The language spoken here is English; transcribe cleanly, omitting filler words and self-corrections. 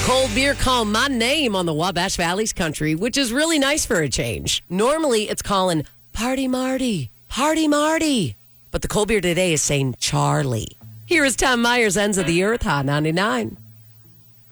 Cold beer call my name on the Wabash Valley's country, which is really nice for a change. Normally, it's calling Party Marty, Party Marty. But the cold beer today is saying Charlie. Here is Tom Myers, Ends of the Earth, Hot 99.